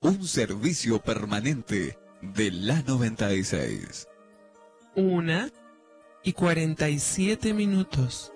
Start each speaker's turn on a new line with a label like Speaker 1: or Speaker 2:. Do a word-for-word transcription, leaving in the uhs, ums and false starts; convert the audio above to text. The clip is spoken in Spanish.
Speaker 1: un servicio permanente de la noventa y seis.
Speaker 2: Una y cuarenta y siete minutos.